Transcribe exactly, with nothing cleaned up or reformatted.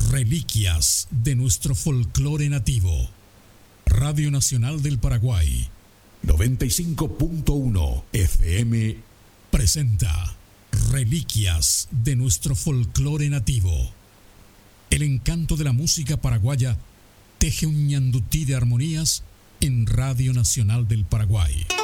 Reliquias de nuestro folclore nativo. Radio Nacional del Paraguay, noventa y cinco punto uno F M, presenta Reliquias de nuestro folclore nativo. El encanto de la música paraguaya teje un ñandutí de armonías en Radio Nacional del Paraguay.